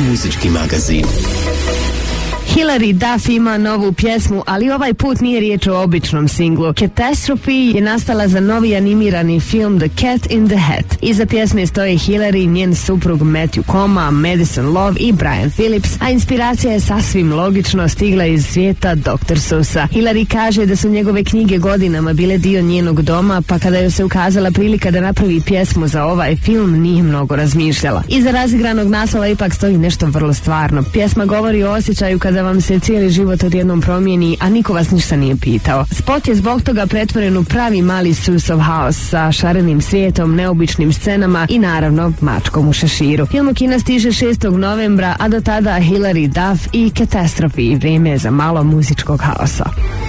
muzički magazin. Hilary Duff ima novu pjesmu, ali ovaj put nije riječ o običnom singlu. Catastrophe je nastala za novi animirani film The Cat in the Hat. Iza pjesme stoje Hilary, njen suprug Matthew Koma, Madison Love i Brian Phillips, a inspiracija je sasvim logično stigla iz svijeta Dr. Seussa. Hilary kaže da su njegove knjige godinama bile dio njenog doma, pa kada joj se ukazala prilika da napravi pjesmu za ovaj film, nije mnogo razmišljala. Iza razigranog naslova ipak stoji nešto vrlo stvarno. Pjesma govori o osjećaju kada vam se cijeli život odjednom promijeni, a niko vas ništa nije pitao. Spot je zbog toga pretvoren u pravi mali Seussov haos sa šarenim svijetom, neobičnim scenama i naravno mačkom u šeširu. Film u kina stiže 6. novembra, a do tada Hilary Duff i Catastrophe, vrijeme za malo muzičkog haosa.